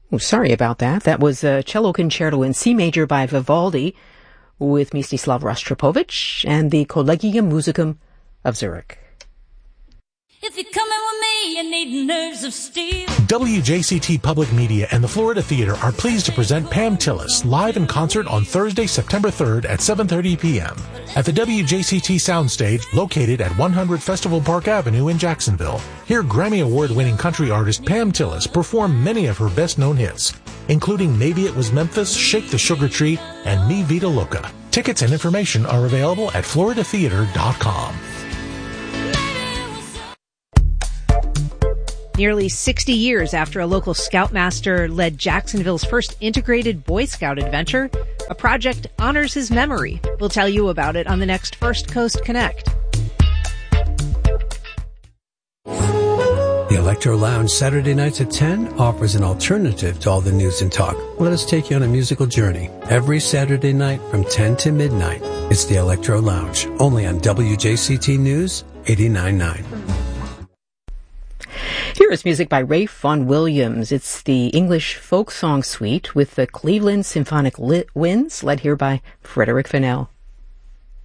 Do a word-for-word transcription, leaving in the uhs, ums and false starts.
Oh, sorry about that. That was a cello concerto in C major by Vivaldi with Mstislav Rostropovich and the Collegium Musicum of Zurich. If you're coming with me, you need nerves of steel. W J C T Public Media and the Florida Theater are pleased to present Pam Tillis live in concert on Thursday, September third at seven thirty p.m. at the W J C T Soundstage located at one hundred Festival Park Avenue in Jacksonville. Hear Grammy Award-winning country artist Pam Tillis perform many of her best-known hits, including Maybe It Was Memphis, Shake the Sugar Tree, and Mi Vida Loca. Tickets and information are available at florida theater dot com. Nearly sixty years after a local scoutmaster led Jacksonville's first integrated Boy Scout adventure, a project honors his memory. We'll tell you about it on the next First Coast Connect. The Electro Lounge Saturday nights at ten offers an alternative to all the news and talk. Let us take you on a musical journey. Every Saturday night from ten to midnight, it's the Electro Lounge, only on W J C T News eighty-nine point nine. Here is music by Ralph Vaughan Williams. It's the English folk song suite with the Cleveland Symphonic Winds, led here by Frederick Fennell.